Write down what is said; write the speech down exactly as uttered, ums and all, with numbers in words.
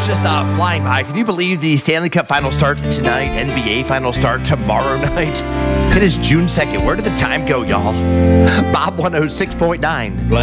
just uh, flying by. Can you believe the Stanley Cup final starts tonight? N B A final start tomorrow night. It is June second. Where did the time go, y'all? Bob one oh six point nine.